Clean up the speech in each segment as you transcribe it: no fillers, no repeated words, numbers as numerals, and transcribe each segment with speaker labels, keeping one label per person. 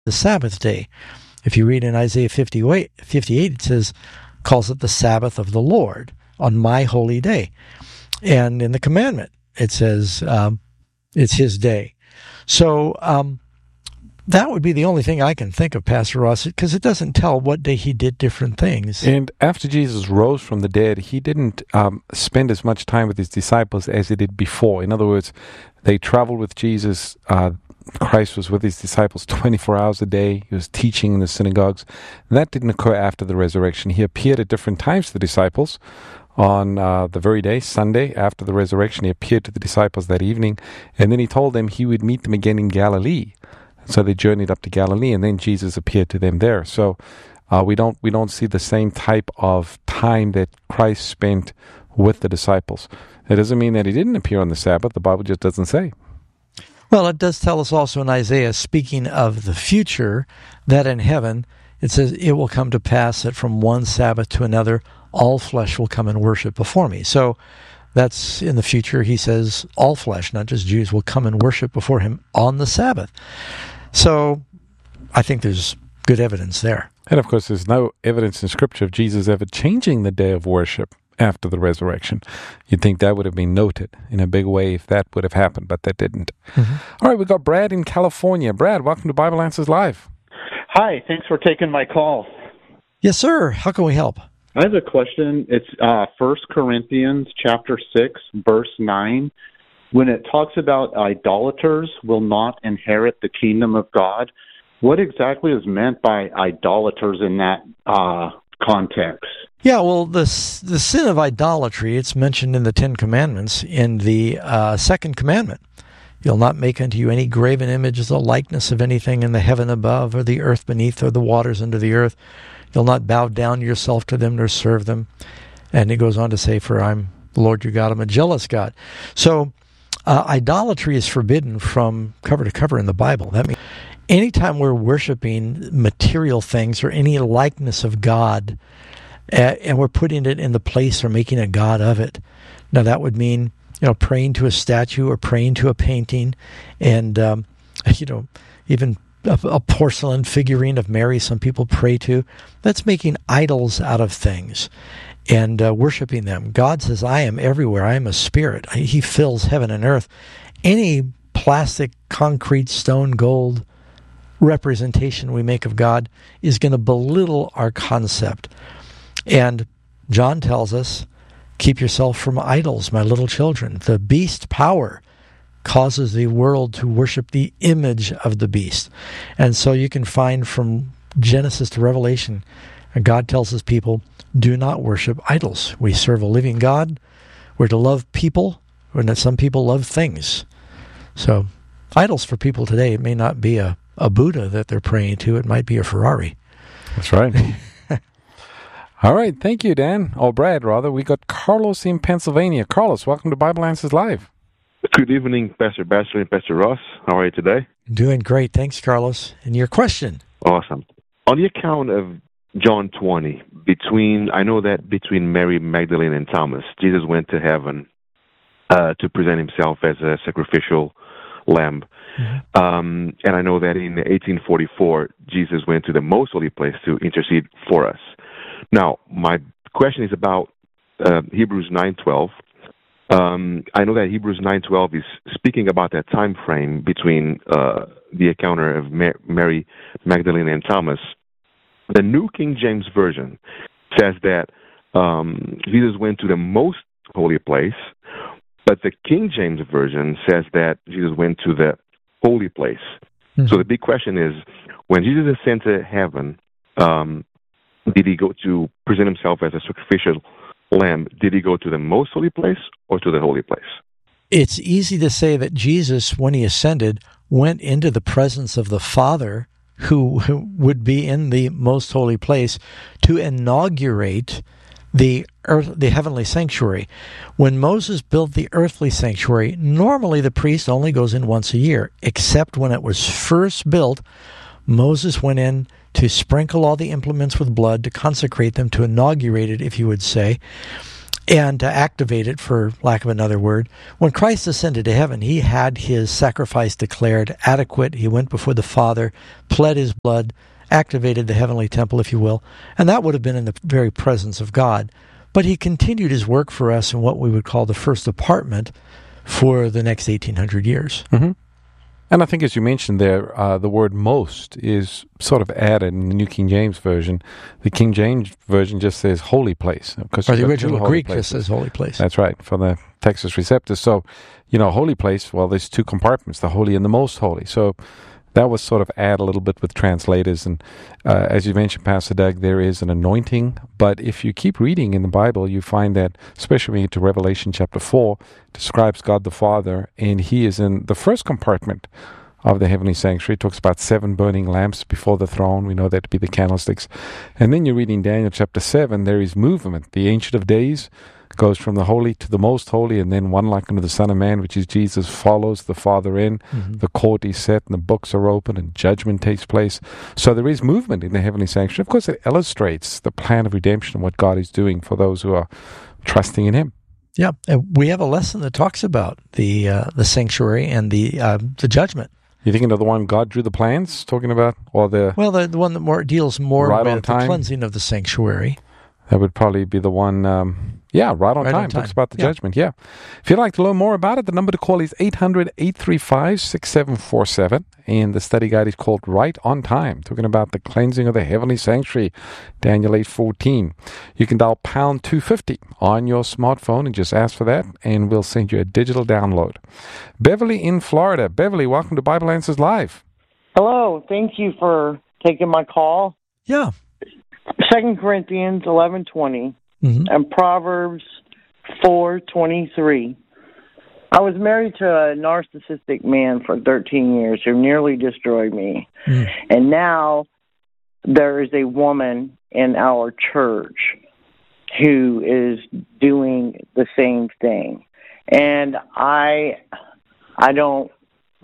Speaker 1: the Sabbath day. If you read in Isaiah 58, it says, calls it the Sabbath of the Lord on my holy day. And in the commandment, it says it's his day. So that would be the only thing I can think of, Pastor Ross, because it doesn't tell what day he did different things.
Speaker 2: And after Jesus rose from the dead, he didn't spend as much time with his disciples as he did before. In other words, they traveled with Jesus. Christ was with his disciples 24 hours a day. He was teaching in the synagogues. That didn't occur after the resurrection. He appeared at different times to the disciples. On the very day, Sunday, after the resurrection, he appeared to the disciples that evening, and then he told them he would meet them again in Galilee. So they journeyed up to Galilee, and then Jesus appeared to them there. So we don't see the same type of time that Christ spent with the disciples. It doesn't mean that he didn't appear on the Sabbath. The Bible just doesn't say.
Speaker 1: Well, it does tell us also in Isaiah, speaking of the future, that in heaven, it says, it will come to pass that from one Sabbath to another, all flesh will come and worship before me. So that's in the future. He says all flesh, not just Jews, will come and worship before him on the Sabbath. So I think there's good evidence there.
Speaker 2: And of course, there's no evidence in Scripture of Jesus ever changing the day of worship after the resurrection. You'd think that would have been noted in a big way if that would have happened, but that didn't. Mm-hmm. All right, we've got Brad in California. Brad, welcome to Bible Answers Live.
Speaker 3: Hi, thanks for taking my call.
Speaker 1: Yes, sir. How can we help?
Speaker 3: I have a question. It's 1 Corinthians chapter 6, verse 9. When it talks about idolaters will not inherit the kingdom of God, what exactly is meant by idolaters in that context?
Speaker 1: Yeah, well, the sin of idolatry, it's mentioned in the Ten Commandments in the second commandment. You'll not make unto you any graven image as a likeness of anything in the heaven above or the earth beneath or the waters under the earth. You'll not bow down yourself to them nor serve them. And it goes on to say, for I'm the Lord your God, I'm a jealous God. So idolatry is forbidden from cover to cover in the Bible. That means anytime we're worshiping material things or any likeness of God, and we're putting it in the place or making a god of it. Now that would mean, praying to a statue or praying to a painting, and even a porcelain figurine of Mary. Some people pray to. That's making idols out of things and worshiping them. God says, "I am everywhere. I am a spirit. He fills heaven and earth." Any plastic, concrete, stone, gold representation we make of God is going to belittle our concept. And John tells us, keep yourself from idols, my little children. The beast power causes the world to worship the image of the beast. And so you can find from Genesis to Revelation, God tells his people, do not worship idols. We serve a living God. We're to love people, and some people love things. So idols for people today, it may not be a Buddha that they're praying to. It might be a Ferrari.
Speaker 2: That's right. All right. Thank you, Dan. Or Brad, rather. We got Carlos in Pennsylvania. Carlos, welcome to Bible Answers Live.
Speaker 4: Good evening, Pastor Batchelor and Pastor Ross. How are you today?
Speaker 1: Doing great. Thanks, Carlos. And your question?
Speaker 4: Awesome. On the account of John 20, I know that between Mary Magdalene and Thomas, Jesus went to heaven to present himself as a sacrificial lamb. Mm-hmm. And I know that in 1844, Jesus went to the most holy place to intercede for us. Now, my question is about Hebrews 9:12. I know that Hebrews 9:12 is speaking about that time frame between the encounter of Mary Magdalene and Thomas. The New King James Version says that Jesus went to the most holy place, but the King James Version says that Jesus went to the holy place. Mm-hmm. So the big question is, when Jesus ascended to heaven, did he go to present himself as a sacrificial lamb? Did he go to the most holy place or to the holy place?
Speaker 1: It's easy to say that Jesus, when he ascended, went into the presence of the Father, who would be in the most holy place, to inaugurate the heavenly sanctuary. When Moses built the earthly sanctuary, normally the priest only goes in once a year, except when it was first built, Moses went in to sprinkle all the implements with blood, to consecrate them, to inaugurate it, if you would say. and to activate it, for lack of another word. When Christ ascended to heaven, he had his sacrifice declared adequate. He went before the Father, pled his blood, activated the heavenly temple, if you will, and that would have been in the very presence of God. But he continued his work for us in what we would call the first apartment for the next 1,800 years.
Speaker 2: Mm-hmm. And I think, as you mentioned there, the word most is sort of added in the New King James Version. The King James Version just says holy place.
Speaker 1: Or the original Greek just says holy place.
Speaker 2: That's right, for the Texas Receptus. So, holy place, well, there's two compartments, the holy and the most holy. So that was sort of add a little bit with translators. And as you mentioned, Pastor Doug, there is an anointing. But if you keep reading in the Bible, you find that, especially when you get to Revelation chapter 4, describes God the Father, and he is in the first compartment of the heavenly sanctuary. It talks about 7 burning lamps before the throne. We know that to be the candlesticks. And then you read in Daniel chapter 7, there is movement. The Ancient of Days goes from the holy to the most holy, and then one like unto the Son of Man, which is Jesus, follows the Father in. Mm-hmm. The court is set, and the books are open, and judgment takes place. So there is movement in the heavenly sanctuary. Of course, it illustrates the plan of redemption and what God is doing for those who are trusting in him.
Speaker 1: Yeah, we have a lesson that talks about the sanctuary and the judgment.
Speaker 2: You're thinking of the one God drew the plans, talking about, or the
Speaker 1: the one that deals more
Speaker 2: right
Speaker 1: with the cleansing of the sanctuary.
Speaker 2: That would probably be the one. Right on time. Talks about the judgment. Yeah. If you'd like to learn more about it, the number to call is 800-835-6747, and the study guide is called Right on Time, talking about the cleansing of the heavenly sanctuary, Daniel 8:14. You can dial pound 250 on your smartphone and just ask for that, and we'll send you a digital download. Beverly in Florida. Beverly, welcome to Bible Answers Live.
Speaker 5: Hello. Thank you for taking my call.
Speaker 1: Yeah.
Speaker 5: 2 Corinthians 11:20 and Proverbs 4:23. I was married to a narcissistic man for 13 years who nearly destroyed me. And now there is a woman in our church who is doing the same thing. And I don't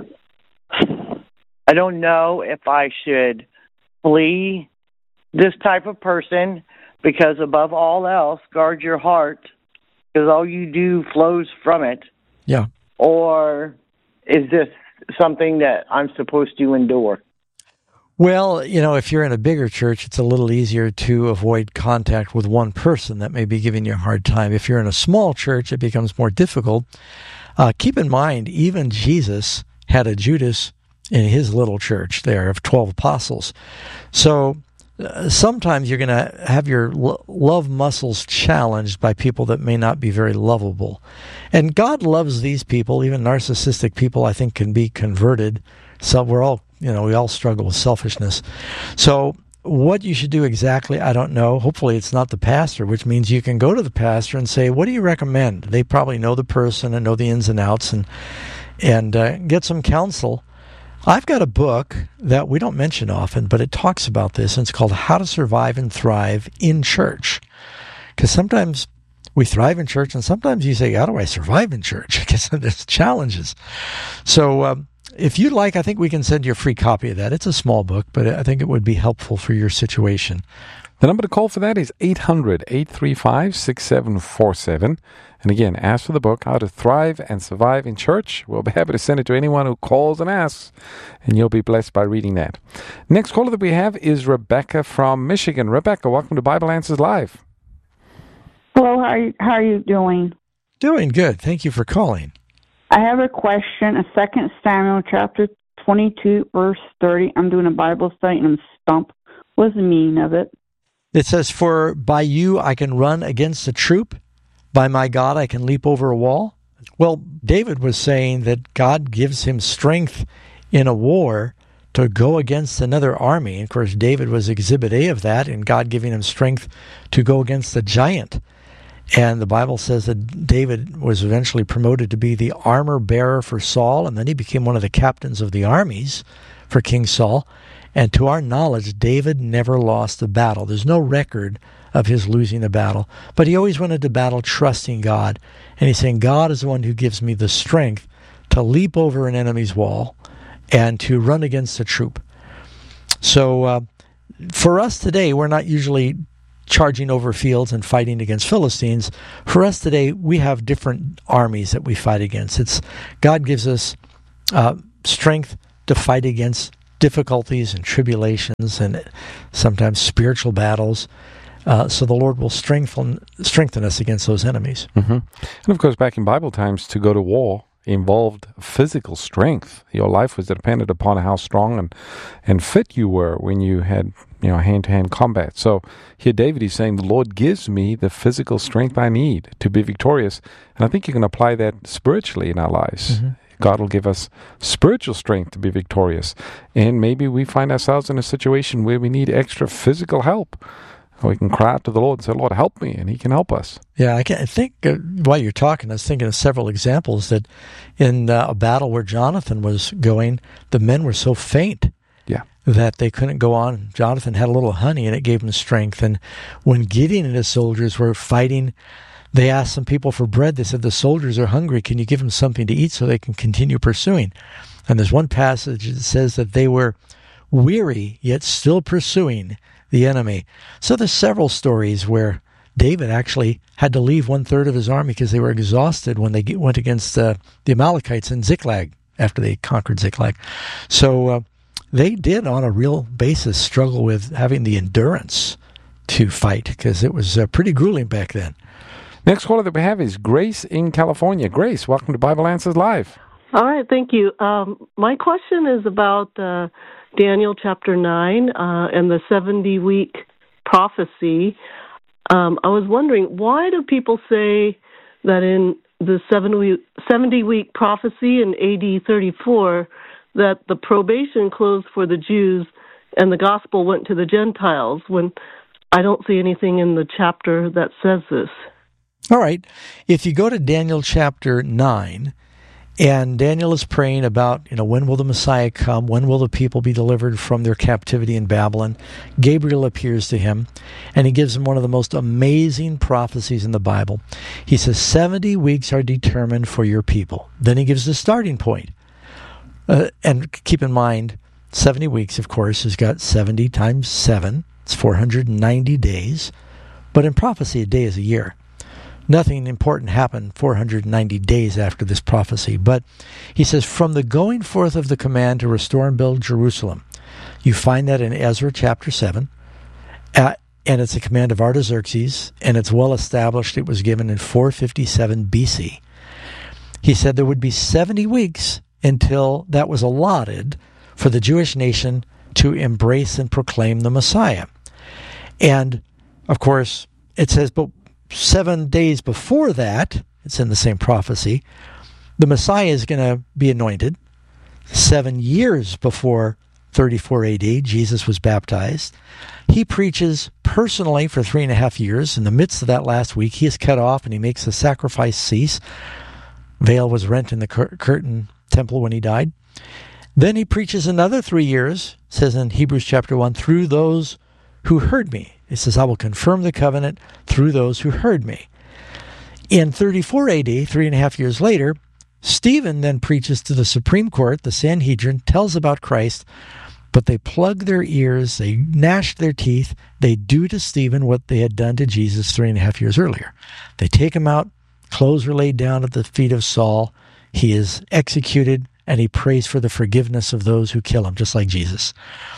Speaker 5: know if I should flee this type of person, because above all else, guard your heart, because all you do flows from it.
Speaker 1: Yeah.
Speaker 5: Or is this something that I'm supposed to endure?
Speaker 1: Well, if you're in a bigger church, it's a little easier to avoid contact with one person that may be giving you a hard time. If you're in a small church, it becomes more difficult. Keep in mind, even Jesus had a Judas in his little church there of 12 apostles. So sometimes you're going to have your love muscles challenged by people that may not be very lovable. And God loves these people. Even narcissistic people, I think, can be converted. So we all struggle with selfishness. So what you should do exactly, I don't know. Hopefully it's not the pastor, which means you can go to the pastor and say, what do you recommend? They probably know the person and know the ins and outs, and get some counsel. I've got a book that we don't mention often, but it talks about this, and it's called How to Survive and Thrive in Church. Because sometimes we thrive in church, and sometimes you say, how do I survive in church? Because there's challenges. So if you'd like, I think we can send you a free copy of that. It's a small book, but I think it would be helpful for your situation.
Speaker 2: The number to call for that is 800-835-6747. And again, ask for the book, How to Thrive and Survive in Church. We'll be happy to send it to anyone who calls and asks, and you'll be blessed by reading that. Next caller that we have is Rebecca from Michigan. Rebecca, welcome to Bible Answers Live.
Speaker 6: Hello, how are you doing?
Speaker 1: Doing good. Thank you for calling.
Speaker 6: I have a question. 2 Samuel chapter 22, verse 30. I'm doing a Bible study, and I'm stumped. What's the meaning of it?
Speaker 1: It says, for by you I can run against a troop. By my God I can leap over a wall. Well, David was saying that God gives him strength in a war to go against another army. And of course, David was exhibit A of that, and God giving him strength to go against the giant. And the Bible says that David was eventually promoted to be the armor bearer for Saul, and then he became one of the captains of the armies for King Saul. And to our knowledge, David never lost a battle. There's no record of his losing a battle. But he always went into battle trusting God. And he's saying, God is the one who gives me the strength to leap over an enemy's wall and to run against a troop. So for us today, we're not usually charging over fields and fighting against Philistines. For us today, we have different armies that we fight against. God gives us strength to fight against difficulties and tribulations and sometimes spiritual battles. So the Lord will strengthen us against those enemies.
Speaker 2: Mm-hmm. And of course, back in Bible times, to go to war involved physical strength. Your life was dependent upon how strong and fit you were when you had hand-to-hand combat. So here David is saying, the Lord gives me the physical strength I need to be victorious. And I think you can apply that spiritually in our lives. Mm-hmm. God will give us spiritual strength to be victorious. And maybe we find ourselves in a situation where we need extra physical help. We can cry out to the Lord and say, Lord, help me, and He can help us.
Speaker 1: Yeah, I think while you're talking, I was thinking of several examples that in a battle where Jonathan was going, the men were so faint that they couldn't go on. Jonathan had a little honey, and it gave him strength. And when Gideon and his soldiers were fighting, they asked some people for bread. They said, the soldiers are hungry. Can you give them something to eat so they can continue pursuing? And there's one passage that says that they were weary, yet still pursuing the enemy. So there's several stories where David actually had to leave 1/3 of his army because they were exhausted when they went against the Amalekites in Ziklag after they conquered Ziklag. So they did, on a real basis, struggle with having the endurance to fight because it was pretty grueling back then.
Speaker 2: Next caller that we have is Grace in California. Grace, welcome to Bible Answers Live.
Speaker 7: All right, thank you. My question is about Daniel chapter 9 and the 70-week prophecy. I was wondering, why do people say that in the 70-week prophecy in AD 34 that the probation closed for the Jews and the gospel went to the Gentiles, when I don't see anything in the chapter that says this?
Speaker 1: All right. If you go to Daniel chapter 9, and Daniel is praying about, when will the Messiah come? When will the people be delivered from their captivity in Babylon? Gabriel appears to him, and he gives him one of the most amazing prophecies in the Bible. He says, 70 weeks are determined for your people. Then he gives the starting point. And keep in mind, 70 weeks, of course, has got 70 times 7. It's 490 days. But in prophecy, a day is a year. Nothing important happened 490 days after this prophecy. But he says, from the going forth of the command to restore and build Jerusalem, you find that in Ezra chapter 7. And it's a command of Artaxerxes, and it's well established. It was given in 457 BC. He said there would be 70 weeks until that was allotted for the Jewish nation to embrace and proclaim the Messiah. And, of course, it says, but 7 days before that, it's in the same prophecy, the Messiah is going to be anointed. 7 years before 34 AD, Jesus was baptized. He preaches personally for 3.5 years. In the midst of that last week, he is cut off and he makes the sacrifice cease. Veil was rent in the curtain temple when he died. Then he preaches another 3 years, says in Hebrews chapter 1, through those who heard me. It says, I will confirm the covenant through those who heard me. In 34 AD, 3.5 years later, Stephen then preaches to the Supreme Court, the Sanhedrin, tells about Christ, but they plug their ears, they gnash their teeth, they do to Stephen what they had done to Jesus 3.5 years earlier. They take him out, clothes are laid down at the feet of Saul, he is executed, and he prays for the forgiveness of those who kill him, just like Jesus.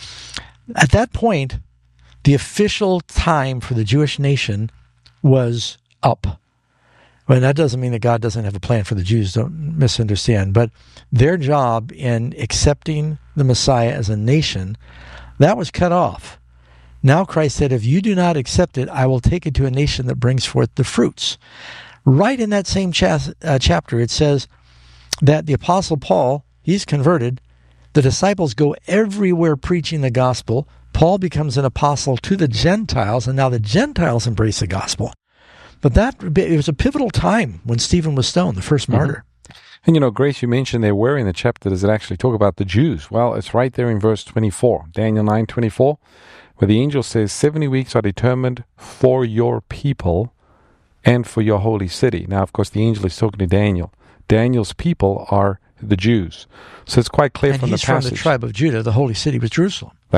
Speaker 1: At that point, the official time for the Jewish nation was up. Well, that doesn't mean that God doesn't have a plan for the Jews, don't misunderstand. But their job in accepting the Messiah as a nation, that was cut off. Now Christ said, if you do not accept it, I will take it to a nation that brings forth the fruits. Right in that same chapter, it says that the Apostle Paul, he's converted. The disciples go everywhere preaching the gospel. Paul becomes an apostle to the Gentiles, and now the Gentiles embrace the gospel. But it was a pivotal time when Stephen was stoned, the first martyr.
Speaker 2: And Grace, you mentioned there where in the chapter does it actually talk about the Jews? Well, it's right there in verse 24, Daniel 9:24, where the angel says, 70 weeks are determined for your people and for your holy city. Now, of course, the angel is talking to Daniel. Daniel's people are the Jews. So it's quite clear from the passage.
Speaker 1: And he's from the tribe of Judah. The holy city was Jerusalem.
Speaker 2: That's right.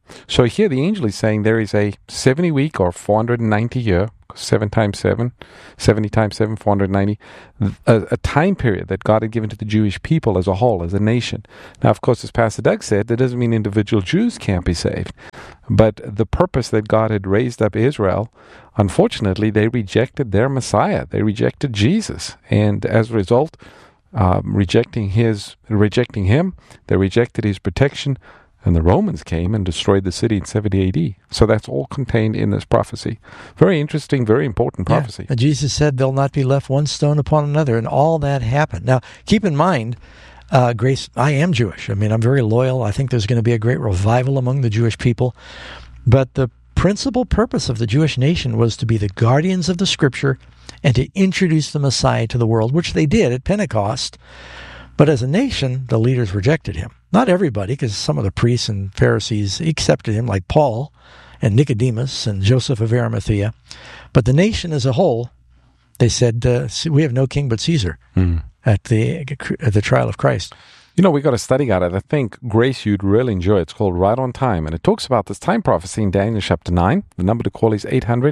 Speaker 2: So here the angel is saying there is a 70-week or 490 year, 7 times 7, 70 times 7, 490, a time period that God had given to the Jewish people as a whole, as a nation. Now, of course, as Pastor Doug said, that doesn't mean individual Jews can't be saved. But the purpose that God had raised up Israel, unfortunately, they rejected their Messiah. They rejected Jesus. And as a result, rejecting him, they rejected his protection, and the Romans came and destroyed the city in 70 AD. So that's all contained in this prophecy. Very interesting, very important prophecy.
Speaker 1: Yeah. Jesus said there'll not be left one stone upon another, and all that happened. Now, keep in mind, Grace, I am Jewish. I mean, I'm very loyal. I think there's going to be a great revival among the Jewish people. But the principal purpose of the Jewish nation was to be the guardians of the Scripture and to introduce the Messiah to the world, which they did at Pentecost. But as a nation, the leaders rejected him. Not everybody, because some of the priests and Pharisees accepted him, like Paul and Nicodemus and Joseph of Arimathea. But the nation as a whole, they said, we have no king but Caesar at the trial of Christ.
Speaker 2: You know, we got a study guide that I think, Grace, you'd really enjoy. It's called Right on Time, and it talks about this time prophecy in Daniel chapter 9. The number to call is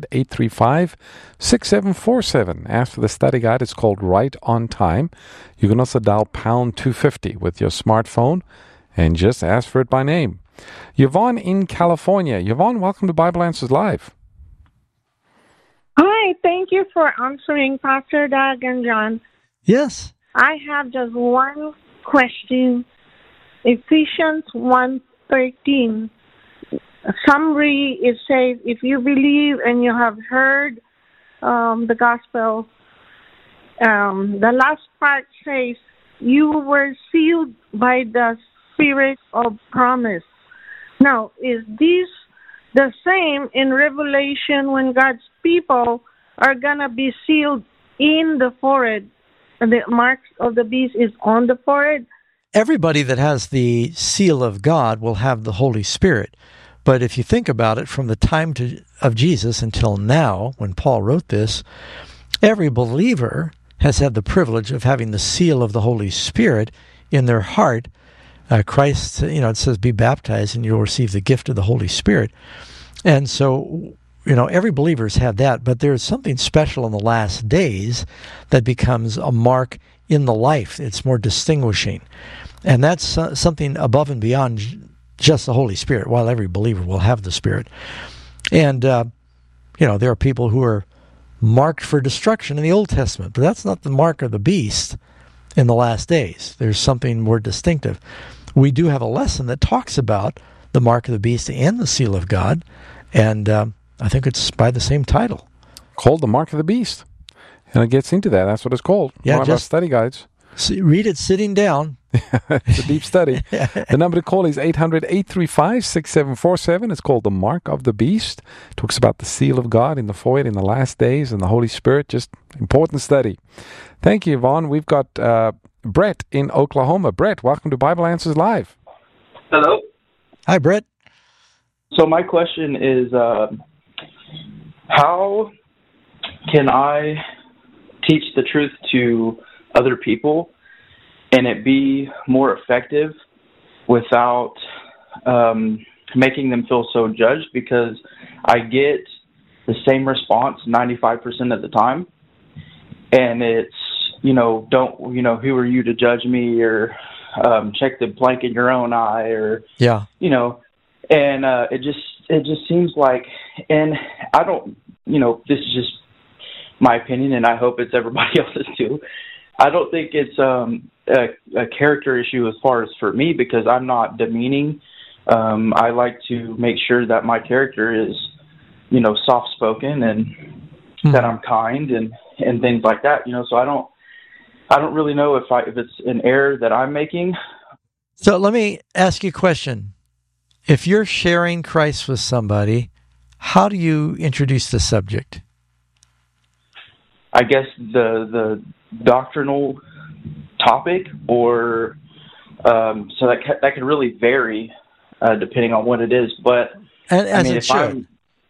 Speaker 2: 800-835-6747. Ask for the study guide. It's called Right on Time. You can also dial pound 250 with your smartphone and just ask for it by name. Yvonne in California. Yvonne, welcome to Bible Answers Live.
Speaker 8: Hi, thank you for answering, Pastor Doug and John.
Speaker 1: Yes.
Speaker 8: I have just one question. Ephesians 1:13. Summary, it says, if you believe and you have heard the gospel, the last part says, you were sealed by the Spirit of promise. Now, is this the same in Revelation when God's people are going to be sealed in the forehead? The mark of the beast is on the forehead?
Speaker 1: Everybody that has the seal of God will have the Holy Spirit. But if you think about it, from the time of Jesus until now, when Paul wrote this, every believer has had the privilege of having the seal of the Holy Spirit in their heart. Christ, it says, be baptized and you'll receive the gift of the Holy Spirit. And so, every believer's had that, but there's something special in the last days that becomes a mark in the life. It's more distinguishing. And that's something above and beyond just the Holy Spirit, while every believer will have the Spirit. And, there are people who are marked for destruction in the Old Testament, but that's not the mark of the beast in the last days. There's something more distinctive. We do have a lesson that talks about the mark of the beast and the seal of God, and I think it's by the same title.
Speaker 2: Called The Mark of the Beast. And it gets into that. That's what it's called.
Speaker 1: Yeah,
Speaker 2: one of our study guides.
Speaker 1: Read it sitting down.
Speaker 2: It's a deep study. The number to call is 800-835-6747. It's called The Mark of the Beast. It talks about the seal of God in the forehead in the last days and the Holy Spirit. Just important study. Thank you, Yvonne. We've got Brett in Oklahoma. Brett, welcome to Bible Answers Live.
Speaker 9: Hello.
Speaker 1: Hi, Brett.
Speaker 9: So my question is, how can I teach the truth to other people and it be more effective without making them feel so judged? Because I get the same response 95% of the time, and it's, who are you to judge me, or check the plank in your own eye, or and it just seems like, and I don't, this is just my opinion, and I hope it's everybody else's too. I don't think it's a character issue as far as for me, because I'm not demeaning. I like to make sure that my character is, soft-spoken and that I'm kind and things like that. So I don't really know if it's an error that I'm making.
Speaker 1: So let me ask you a question. If you're sharing Christ with somebody, how do you introduce the subject?
Speaker 9: I guess the doctrinal topic, or so that can really vary depending on what it is. But
Speaker 1: it should.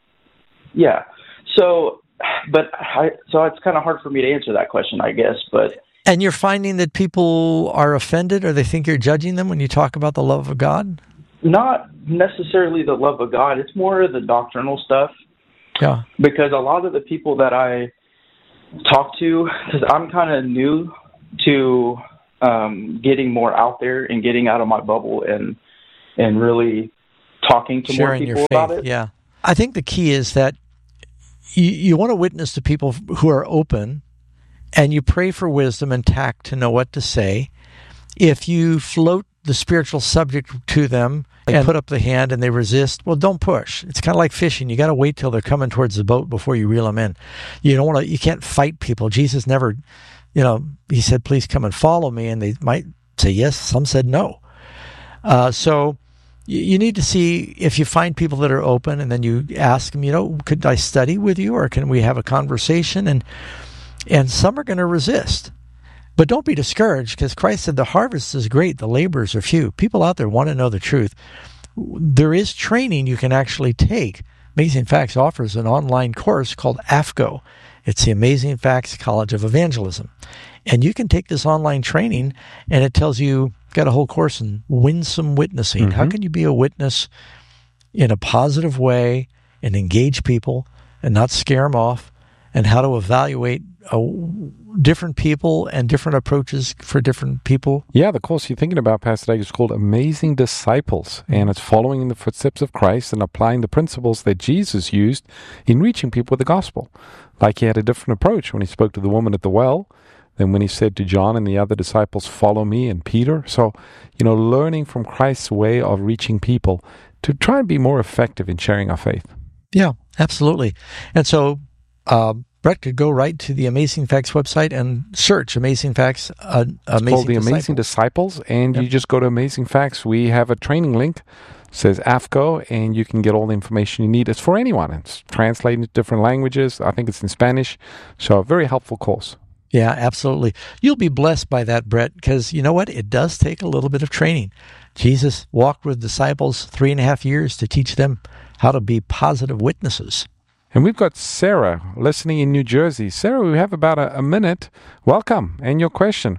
Speaker 9: So it's kind of hard for me to answer that question, I guess.
Speaker 1: And you're finding that people are offended, or they think you're judging them when you talk about the love of God?
Speaker 9: not necessarily the love of God. It's more the doctrinal stuff.
Speaker 1: Yeah.
Speaker 9: Because a lot of the people that I talk to, because I'm kind of new to getting more out there and getting out of my bubble and really talking to
Speaker 1: sharing
Speaker 9: more people
Speaker 1: your faith,
Speaker 9: about it.
Speaker 1: Yeah. I think the key is that you want to witness to people who are open, and you pray for wisdom and tact to know what to say. If you float the spiritual subject to them and put up the hand and they resist, well, don't push. It's kind of like fishing. You got to wait till they're coming towards the boat before you reel them in. You can't fight people. Jesus never, he said, please come and follow me. And they might say yes. Some said no. So you need to see if you find people that are open, and then you ask them, could I study with you, or can we have a conversation? And some are going to resist. But don't be discouraged, because Christ said the harvest is great, the laborers are few. People out there want to know the truth. There is training you can actually take. Amazing Facts offers an online course called AFCO. It's the Amazing Facts College of Evangelism. And you can take this online training, and it tells you, got a whole course in winsome witnessing. Mm-hmm. How can you be a witness in a positive way and engage people and not scare them off, and how to evaluate different people and different approaches for different people.
Speaker 2: Yeah, the course you're thinking about, Pastor Dag, is called Amazing Disciples, and it's following in the footsteps of Christ and applying the principles that Jesus used in reaching people with the gospel. Like he had a different approach when he spoke to the woman at the well than when he said to John and the other disciples, follow me, and Peter. So, learning from Christ's way of reaching people to try and be more effective in sharing our faith.
Speaker 1: Yeah, absolutely. And so, Brett could go right to the Amazing Facts website and search Amazing Facts.
Speaker 2: It's called the Amazing Disciples, and you just go to Amazing Facts. We have a training link, says AFCO, and you can get all the information you need. It's for anyone. It's translated into different languages. I think it's in Spanish. So a very helpful course.
Speaker 1: Yeah, absolutely. You'll be blessed by that, Brett, because you know what? It does take a little bit of training. Jesus walked with disciples 3.5 years to teach them how to be positive witnesses.
Speaker 2: And we've got Sarah listening in New Jersey. Sarah, we have about a minute. Welcome, and your question.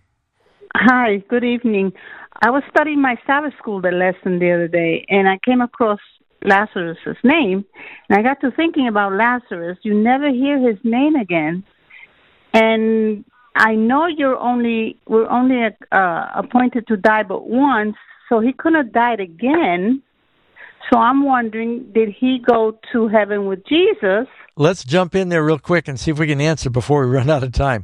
Speaker 6: Hi, good evening. I was studying my Sabbath school lesson the other day, and I came across Lazarus' name, and I got to thinking about Lazarus. You never hear his name again, and I know we're only appointed to die but once, so he couldn't have died again. So I'm wondering, did he go to heaven with Jesus?
Speaker 1: Let's jump in there real quick and see if we can answer before we run out of time.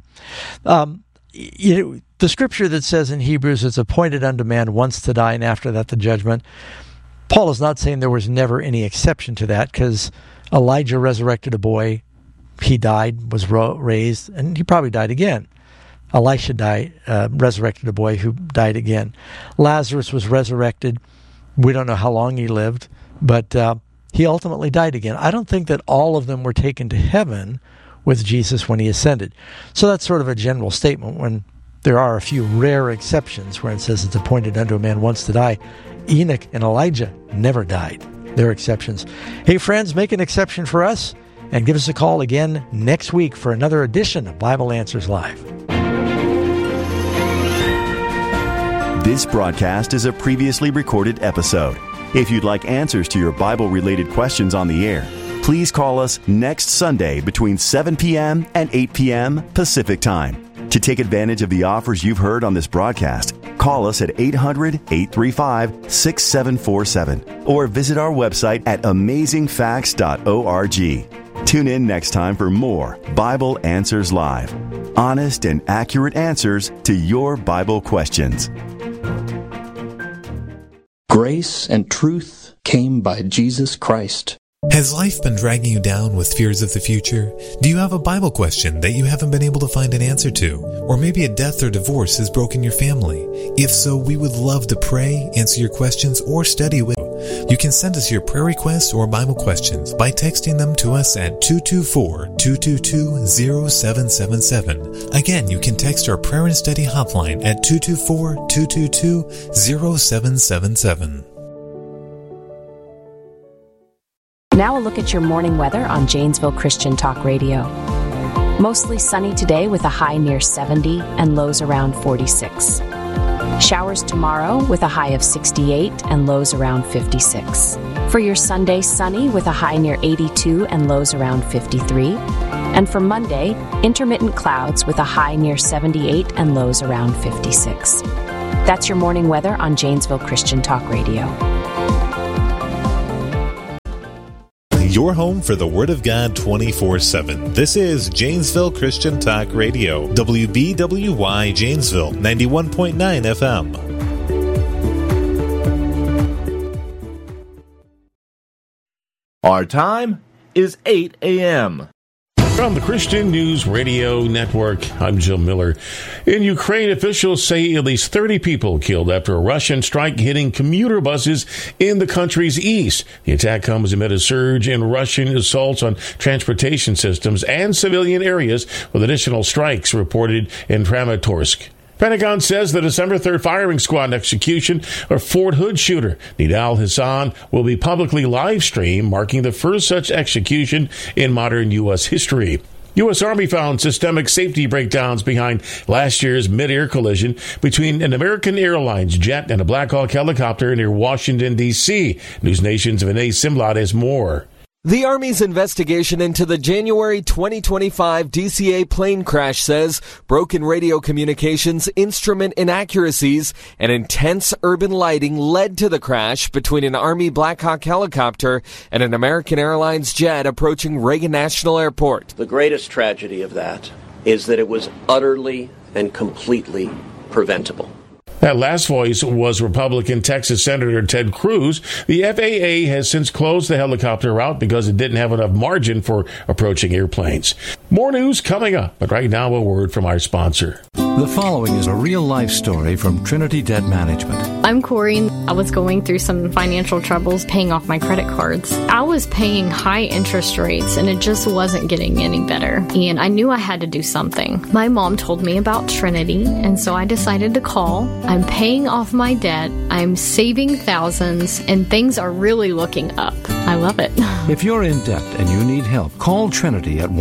Speaker 1: The scripture that says in Hebrews, it's appointed unto man once to die, and after that the judgment. Paul is not saying there was never any exception to that, because Elijah resurrected a boy. He died, was raised, and he probably died again. Elisha resurrected a boy who died again. Lazarus was resurrected. We don't know how long he lived, but he ultimately died again. I don't think that all of them were taken to heaven with Jesus when he ascended. So that's sort of a general statement, when there are a few rare exceptions where it says it's appointed unto a man once to die. Enoch and Elijah never died. They're exceptions. Hey, friends, make an exception for us and give us a call again next week for another edition of Bible Answers Live.
Speaker 10: This broadcast is a previously recorded episode. If you'd like answers to your Bible-related questions on the air, please call us next Sunday between 7 p.m. and 8 p.m. Pacific Time. To take advantage of the offers you've heard on this broadcast, call us at 800-835-6747 or visit our website at amazingfacts.org. Tune in next time for more Bible Answers Live. Honest and accurate answers to your Bible questions.
Speaker 11: Grace and truth came by Jesus Christ.
Speaker 12: Has life been dragging you down with fears of the future? Do you have a Bible question that you haven't been able to find an answer to? Or maybe a death or divorce has broken your family? If so, we would love to pray, answer your questions, or study with you. You can send us your prayer requests or Bible questions by texting them to us at 224-222-0777. Again, you can text our prayer and study hotline at 224-222-0777.
Speaker 13: Now a look at your morning weather on Janesville Christian Talk Radio. Mostly sunny today with a high near 70 and lows around 46. Showers tomorrow with a high of 68 and lows around 56. For your Sunday, sunny with a high near 82 and lows around 53. And for Monday, intermittent clouds with a high near 78 and lows around 56. That's your morning weather on Janesville Christian Talk Radio.
Speaker 12: Your home for the Word of God 24/7. This is Janesville Christian Talk Radio. WBWY Janesville, 91.9 FM.
Speaker 14: Our time is 8 a.m.
Speaker 15: From the Christian News Radio Network, I'm Jim Miller. In Ukraine, officials say at least 30 people killed after a Russian strike hitting commuter buses in the country's east. The attack comes amid a surge in Russian assaults on transportation systems and civilian areas, with additional strikes reported in Kramatorsk. Pentagon says the December 3rd firing squad execution of Fort Hood shooter Nidal Hassan will be publicly live-streamed, marking the first such execution in modern U.S. history. U.S. Army found systemic safety breakdowns behind last year's mid-air collision between an American Airlines jet and a Black Hawk helicopter near Washington, D.C. News Nation's Vinay Simlot has more.
Speaker 16: The Army's investigation into the January 2025 DCA plane crash says broken radio communications, instrument inaccuracies, and intense urban lighting led to the crash between an Army Black Hawk helicopter and an American Airlines jet approaching Reagan National Airport.
Speaker 17: The greatest tragedy of that is that it was utterly and completely preventable.
Speaker 15: That last voice was Republican Texas Senator Ted Cruz. The FAA has since closed the helicopter route because it didn't have enough margin for approaching airplanes. More news coming up, but right now a word from our sponsor.
Speaker 18: The following is a real-life story from Trinity Debt Management.
Speaker 19: I'm Corey. I was going through some financial troubles paying off my credit cards. I was paying high interest rates, and it just wasn't getting any better. And I knew I had to do something. My mom told me about Trinity, and so I decided to call. I'm paying off my debt, I'm saving thousands, and things are really looking up. I love it.
Speaker 18: If you're in debt and you need help, call Trinity at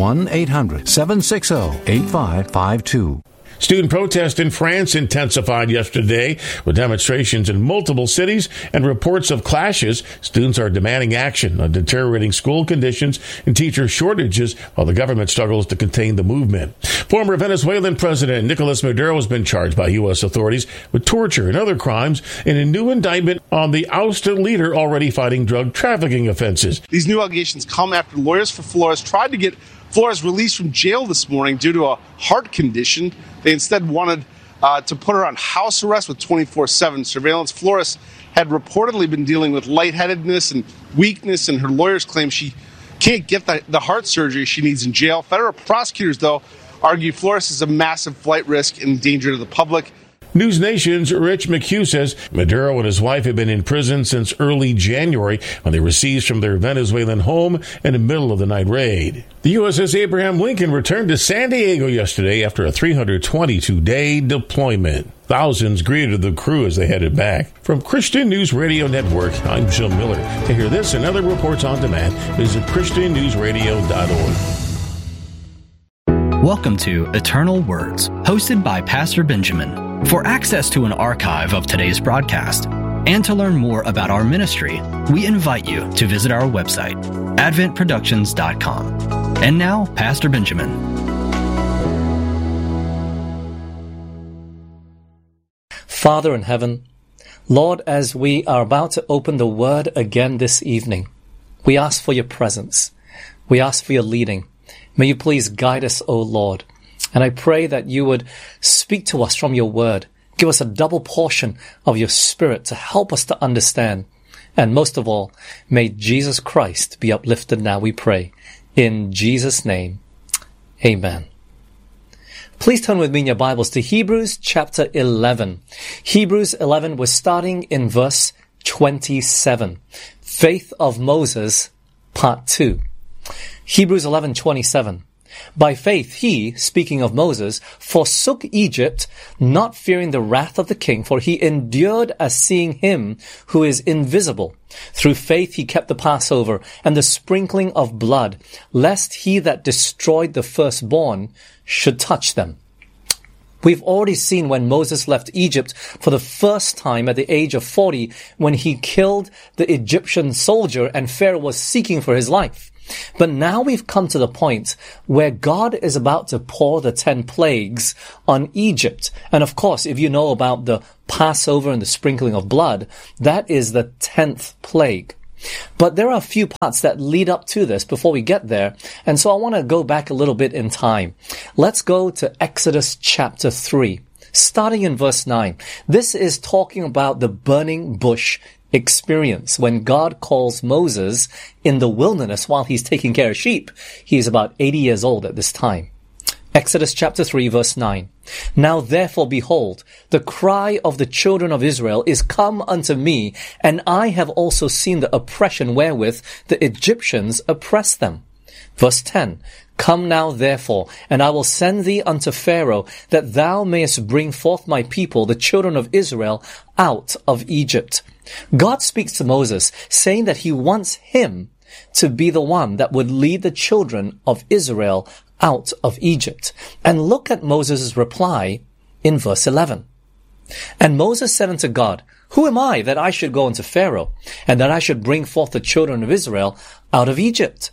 Speaker 18: 1-800-760-8552.
Speaker 15: Student protests in France intensified yesterday with demonstrations in multiple cities and reports of clashes. Students are demanding action on deteriorating school conditions and teacher shortages while the government struggles to contain the movement. Former Venezuelan President Nicolas Maduro has been charged by U.S. authorities with torture and other crimes in a new indictment on the ousted leader already fighting drug trafficking offenses.
Speaker 20: These new allegations come after lawyers for Flores tried to get Flores released from jail this morning due to a heart condition. They instead wanted to put her on house arrest with 24/7 surveillance. Flores had reportedly been dealing with lightheadedness and weakness, and her lawyers claim she can't get the heart surgery she needs in jail. Federal prosecutors, though, argue Flores is a massive flight risk and danger to the public.
Speaker 15: News Nation's Rich McHugh says Maduro and his wife have been in prison since early January when they were seized from their Venezuelan home in a middle-of-the-night raid. The USS Abraham Lincoln returned to San Diego yesterday after a 322-day deployment. Thousands greeted the crew as they headed back. From Christian News Radio Network, I'm Jim Miller. To hear this and other reports on demand, visit ChristianNewsRadio.org.
Speaker 21: Welcome to Eternal Words, hosted by Pastor Benjamin. For access to an archive of today's broadcast and to learn more about our ministry, we invite you to visit our website, adventproductions.com. And now, Pastor Benjamin.
Speaker 22: Father in heaven, Lord, as we are about to open the Word again this evening, we ask for your presence. We ask for your leading. May you please guide us, O Lord. And I pray that you would speak to us from your word. Give us a double portion of your Spirit to help us to understand. And most of all, may Jesus Christ be uplifted now, we pray. In Jesus' name, amen. Please turn with me in your Bibles to Hebrews chapter 11. Hebrews 11, we're starting in verse 27. Faith of Moses, part 2. Hebrews 11:27. By faith he, speaking of Moses, forsook Egypt, not fearing the wrath of the king, for he endured as seeing him who is invisible. Through faith he kept the Passover and the sprinkling of blood, lest he that destroyed the firstborn should touch them. We've already seen when Moses left Egypt for the first time at the age of 40, when he killed the Egyptian soldier and Pharaoh was seeking for his life. But now we've come to the point where God is about to pour the 10 plagues on Egypt. And of course, if you know about the Passover and the sprinkling of blood, that is the 10th plague. But there are a few parts that lead up to this before we get there. And so I want to go back a little bit in time. Let's go to Exodus chapter 3, starting in verse 9. This is talking about the burning bush experience when God calls Moses in the wilderness while he's taking care of sheep. He's about 80 years old at this time. Exodus chapter 3 verse 9. Now therefore behold, the cry of the children of Israel is come unto me, and I have also seen the oppression wherewith the Egyptians oppress them. Verse 10. Come now therefore, and I will send thee unto Pharaoh, that thou mayest bring forth my people, the children of Israel, out of Egypt. God speaks to Moses, saying that he wants him to be the one that would lead the children of Israel out of Egypt. And look at Moses' reply in verse 11. And Moses said unto God, Who am I that I should go unto Pharaoh, and that I should bring forth the children of Israel out of Egypt?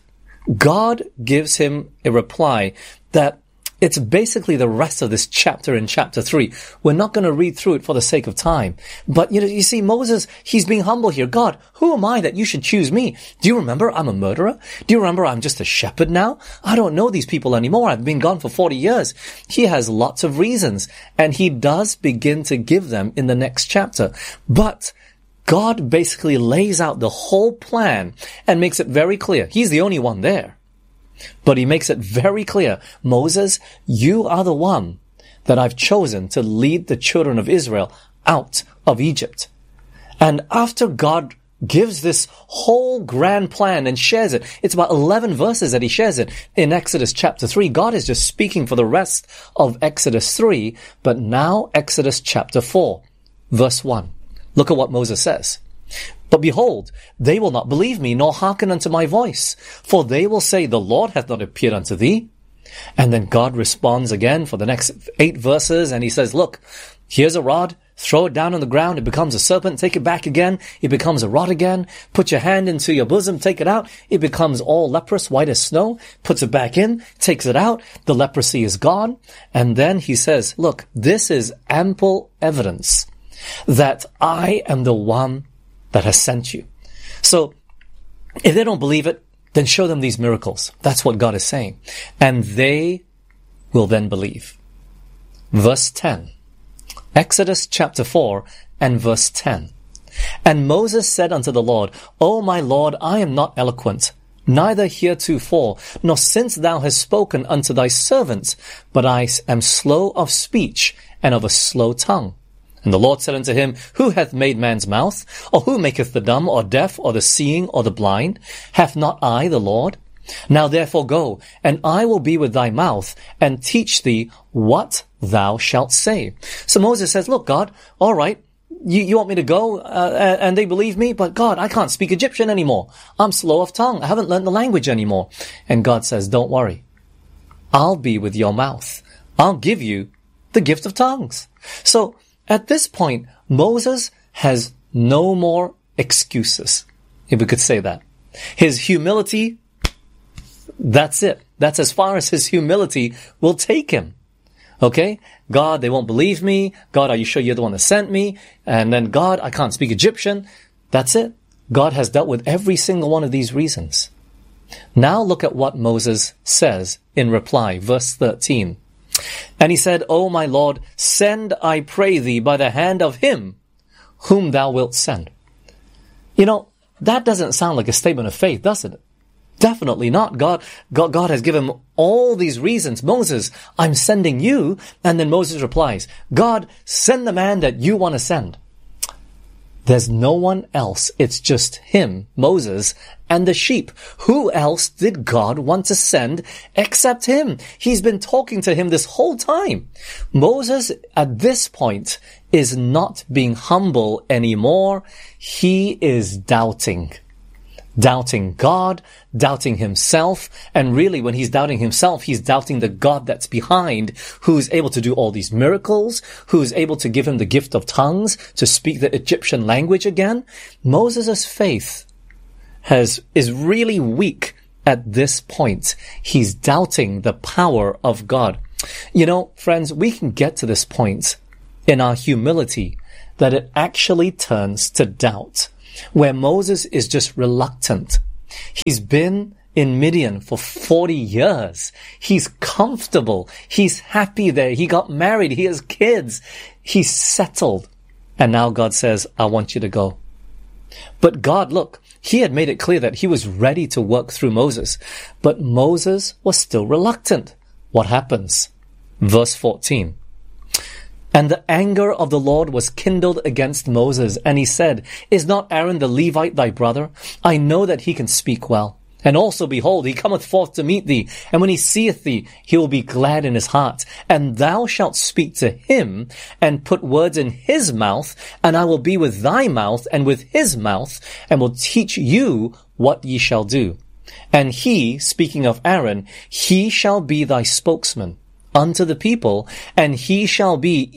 Speaker 22: God gives him a reply that it's basically the rest of this chapter in chapter 3. We're not going to read through it for the sake of time. But, you see, Moses, he's being humble here. God, who am I that you should choose me? Do you remember I'm a murderer? Do you remember I'm just a shepherd now? I don't know these people anymore. I've been gone for 40 years. He has lots of reasons, and he does begin to give them in the next chapter. But God basically lays out the whole plan and makes it very clear. He's the only one there. But he makes it very clear, Moses, you are the one that I've chosen to lead the children of Israel out of Egypt. And after God gives this whole grand plan and shares it, it's about 11 verses that he shares it in Exodus chapter 3. God is just speaking for the rest of Exodus 3, but now Exodus chapter 4, verse 1. Look at what Moses says. But behold, they will not believe me, nor hearken unto my voice. For they will say, the Lord hath not appeared unto thee. And then God responds again for the next 8 verses, and he says, look, here's a rod, throw it down on the ground, it becomes a serpent, take it back again, it becomes a rod again, put your hand into your bosom, take it out, it becomes all leprous, white as snow, puts it back in, takes it out, the leprosy is gone. And then he says, look, this is ample evidence that I am the one that has sent you. So, if they don't believe it, then show them these miracles. That's what God is saying. And they will then believe. Verse 10. Exodus chapter 4 and verse 10. And Moses said unto the Lord, O my Lord, I am not eloquent, neither heretofore, nor since thou hast spoken unto thy servants, but I am slow of speech and of a slow tongue. And the Lord said unto him, Who hath made man's mouth? Or who maketh the dumb, or deaf, or the seeing, or the blind? Hath not I the Lord? Now therefore go, and I will be with thy mouth, and teach thee what thou shalt say. So Moses says, look, God, all right, you want me to go, and they believe me, but God, I can't speak Egyptian anymore. I'm slow of tongue. I haven't learned the language anymore. And God says, don't worry. I'll be with your mouth. I'll give you the gift of tongues. So, at this point, Moses has no more excuses, if we could say that. His humility, that's it. That's as far as his humility will take him. Okay? God, they won't believe me. God, are you sure you're the one that sent me? And then, God, I can't speak Egyptian. That's it. God has dealt with every single one of these reasons. Now look at what Moses says in reply, verse 13. And he said, O my Lord, send, I pray thee, by the hand of him whom thou wilt send. You know, that doesn't sound like a statement of faith, does it? Definitely not. God has given him all these reasons. Moses, I'm sending you. And then Moses replies, God, send the man that you want to send. There's no one else. It's just him, Moses, and the sheep. Who else did God want to send except him? He's been talking to him this whole time. Moses, at this point, is not being humble anymore. He is doubting. Doubting God, doubting himself, and really when he's doubting himself, he's doubting the God that's behind, who's able to do all these miracles, who's able to give him the gift of tongues, to speak the Egyptian language again. Moses' faith is really weak at this point. He's doubting the power of God. You know, friends, we can get to this point in our humility that it actually turns to doubt, where Moses is just reluctant. He's been in Midian for 40 years. He's comfortable. He's happy there. He got married. He has kids. He's settled. And now God says, I want you to go. But God, look, he had made it clear that he was ready to work through Moses. But Moses was still reluctant. What happens? Verse 14. And the anger of the Lord was kindled against Moses, and he said, Is not Aaron the Levite thy brother? I know that he can speak well. And also, behold, he cometh forth to meet thee, and when he seeth thee, he will be glad in his heart. And thou shalt speak to him, and put words in his mouth, and I will be with thy mouth, and with his mouth, and will teach you what ye shall do. And he, speaking of Aaron, he shall be thy spokesman unto the people, and he shall be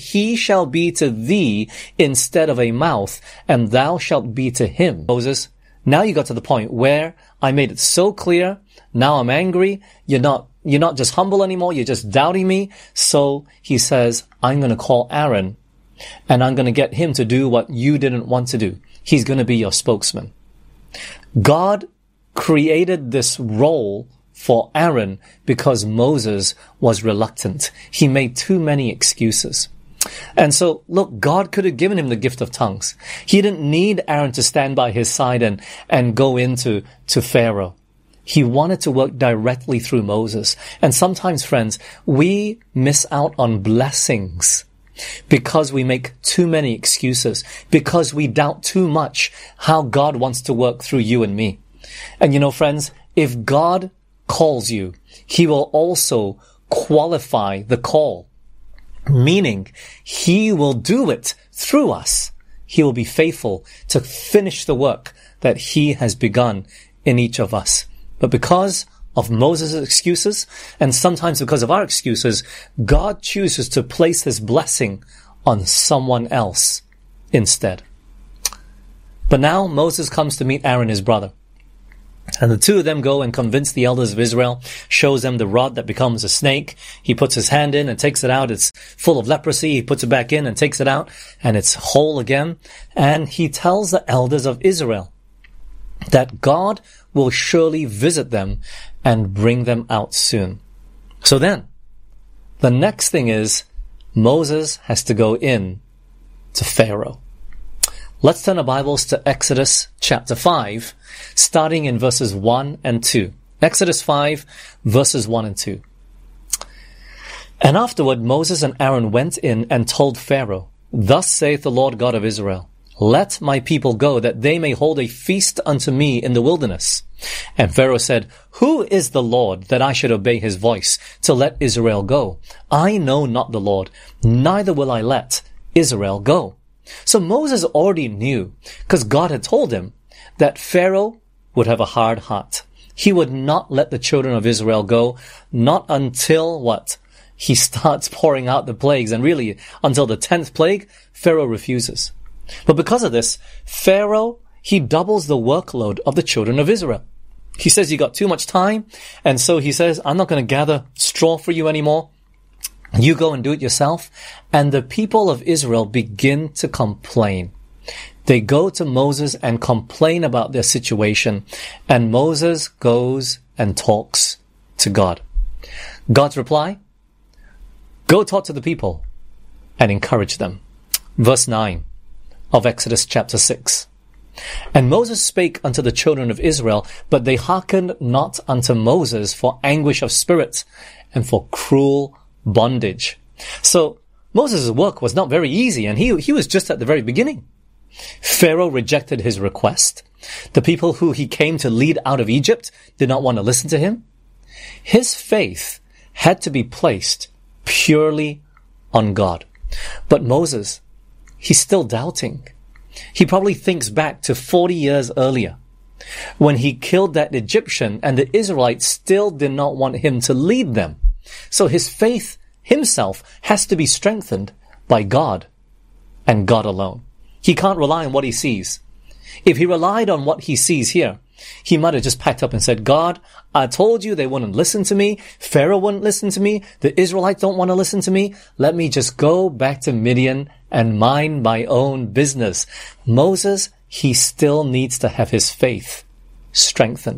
Speaker 22: to thee instead of a mouth, and thou shalt be to him. Moses, now you got to the point where I made it so clear. Now I'm angry. You're not just humble anymore. You're just doubting me. So he says, I'm going to call Aaron, and I'm going to get him to do what you didn't want to do. He's going to be your spokesman. God created this role for Aaron because Moses was reluctant. He made too many excuses. And so, look, God could have given him the gift of tongues. He didn't need Aaron to stand by his side and go into Pharaoh. He wanted to work directly through Moses. And sometimes, friends, we miss out on blessings because we make too many excuses, because we doubt too much how God wants to work through you and me. And you know, friends, if God calls you, he will also qualify the call. Meaning, he will do it through us. He will be faithful to finish the work that he has begun in each of us. But because of Moses' excuses, and sometimes because of our excuses, God chooses to place his blessing on someone else instead. But now Moses comes to meet Aaron, his brother. And the two of them go and convince the elders of Israel, shows them the rod that becomes a snake. He puts his hand in and takes it out. It's full of leprosy. He puts it back in and takes it out, and it's whole again. And he tells the elders of Israel that God will surely visit them and bring them out soon. So then, the next thing is Moses has to go in to Pharaoh. Let's turn our Bibles to Exodus chapter 5, starting in verses 1 and 2. Exodus 5, verses 1 and 2. And afterward Moses and Aaron went in and told Pharaoh, Thus saith the Lord God of Israel, Let my people go, that they may hold a feast unto me in the wilderness. And Pharaoh said, Who is the Lord, that I should obey his voice, to let Israel go? I know not the Lord, neither will I let Israel go. So Moses already knew, because God had told him, that Pharaoh would have a hard heart. He would not let the children of Israel go, not until what? He starts pouring out the plagues. And really, until the 10th plague, Pharaoh refuses. But because of this, Pharaoh, he doubles the workload of the children of Israel. He says, you got too much time. And so he says, I'm not going to gather straw for you anymore. You go and do it yourself. And the people of Israel begin to complain. They go to Moses and complain about their situation. And Moses goes and talks to God. God's reply? Go talk to the people and encourage them. Verse 9 of Exodus chapter 6. And Moses spake unto the children of Israel, but they hearkened not unto Moses for anguish of spirit and for cruel bondage. So Moses' work was not very easy, and he was just at the very beginning. Pharaoh rejected his request. The people who he came to lead out of Egypt did not want to listen to him. His faith had to be placed purely on God. But Moses, he's still doubting. He probably thinks back to 40 years earlier when he killed that Egyptian, and the Israelites still did not want him to lead them. So his faith himself has to be strengthened by God and God alone. He can't rely on what he sees. If he relied on what he sees here, he might have just packed up and said, God, I told you they wouldn't listen to me. Pharaoh wouldn't listen to me. The Israelites don't want to listen to me. Let me just go back to Midian and mind my own business. Moses, he still needs to have his faith strengthened.